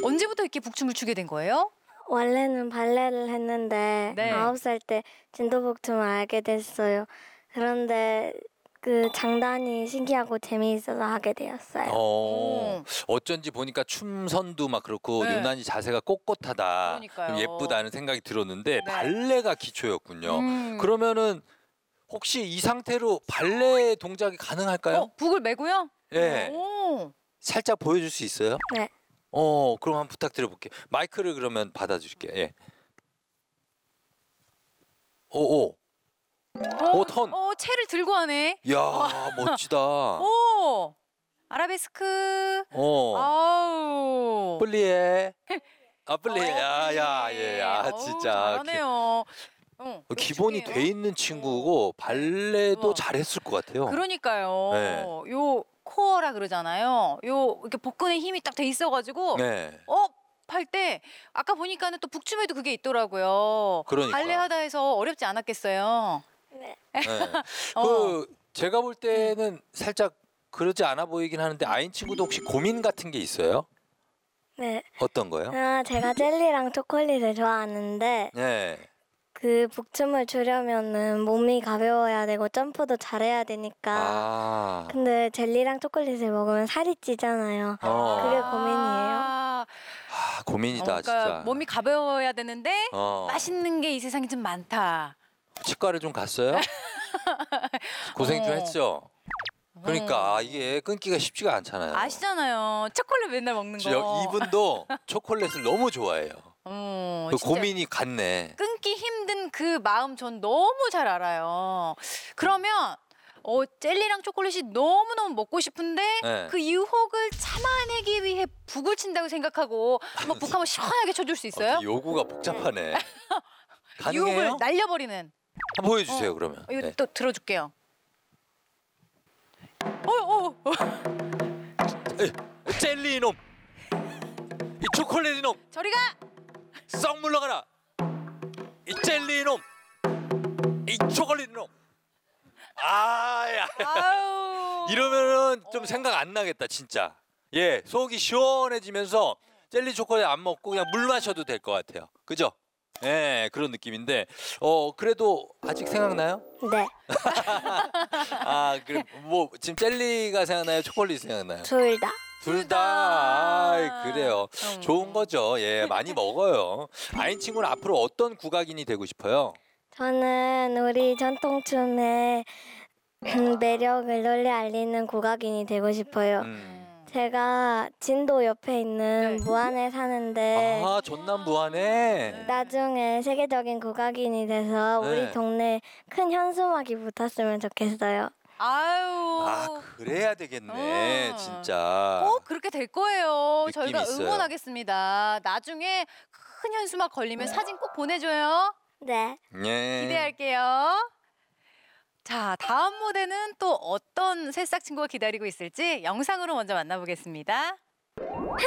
언제부터 이렇게 북춤을 추게 된 거예요? 원래는 발레를 했는데 네. 9살 때 진도복춤을 알게 됐어요. 그런데 그 장단이 신기하고 재미있어서 하게 되었어요. 어쩐지 보니까 춤선도 막 그렇고 네. 유난히 자세가 꼿꼿하다. 그러니까요. 좀 예쁘다는 생각이 들었는데 네. 발레가 기초였군요. 음. 그러면은 혹시 이 상태로 발레 동작이 가능할까요? 북을 메고요? 예. 오. 살짝 보여줄 수 있어요? 네. 그럼 한번 부탁드려볼게요. 마이크를 그러면 받아줄게요. 예. 오. 턴. 채를 들고 하네. 이야, 멋지다. 오. 아라베스크. 아우. 플리에. 플리에. 야, 진짜. 잘하네요. 기본이 돼 있는 친구고 발레도 잘했을 것 같아요. 그러니까요. 네. 요 코어라 그러잖아요. 요 이렇게 복근에 힘이 딱 돼 있어가지고 네. 할 때 아까 보니까는 또 북춤에도 그게 있더라고요. 그러니까. 발레 하다 해서 어렵지 않았겠어요. 네. 네. 제가 볼 때는 살짝 그러지 않아 보이긴 하는데 아인 친구도 혹시 고민 같은 게 있어요? 네. 어떤 거요? 제가 젤리랑 초콜릿을 좋아하는데 네. 그 북춤을 추려면은 몸이 가벼워야 되고 점프도 잘해야 되니까 근데 젤리랑 초콜릿을 먹으면 살이 찌잖아요. 그게 고민이에요. 고민이다 그러니까 진짜. 몸이 가벼워야 되는데 맛있는 게 이 세상에 좀 많다. 치과를 좀 갔어요? 고생 좀 했죠? 그러니까 이게 끊기가 쉽지가 않잖아요. 아시잖아요. 초콜릿 맨날 먹는 거. 이분도 초콜릿을 너무 좋아해요. 그 고민이 같네. 끊기 힘든 그 마음 전 너무 잘 알아요. 그러면 젤리랑 초콜릿이 너무너무 먹고 싶은데 네. 그 유혹을 참아내기 위해 북을 친다고 생각하고 한번 북 한번 시원하게 쳐줄 수 있어요? 요구가 복잡하네. 가능해요? 유혹을 날려버리는. 한번 보여주세요 그러면. 이거 네. 또 들어줄게요. 젤리 이놈! 이 초콜릿 이놈! 저리 가! 썩 물러가라! 이 젤리 이놈! 이 초콜릿 이놈! 야. 아유. 이러면은 좀 생각 안 나겠다 진짜. 예, 속이 시원해지면서 젤리 초콜릿 안 먹고 그냥 물 마셔도 될 것 같아요. 그죠? 예, 그런 느낌인데 그래도 아직 생각나요? 네. 그래 뭐 지금 젤리가 생각나요? 초콜릿 생각나요? 둘 다. 둘 다. 그래요. 좋은 거죠. 예, 많이 먹어요. 아인 친구는 앞으로 어떤 국악인이 되고 싶어요? 저는 우리 전통춤의 매력을 널리 알리는 국악인이 되고 싶어요. 제가 진도 옆에 있는 무안에 사는데 전남 무안에. 나중에 세계적인 국악인이 돼서 네. 우리 동네에 큰 현수막이 붙었으면 좋겠어요. 아유. 그래야 되겠네. 진짜. 꼭 그렇게 될 거예요. 느낌 저희가 있어요. 응원하겠습니다. 나중에 큰 현수막 걸리면 사진 꼭 보내줘요. 네. 예. 기대할게요. 자, 다음 무대는 또 어떤 새싹 친구가 기다리고 있을지 영상으로 먼저 만나보겠습니다.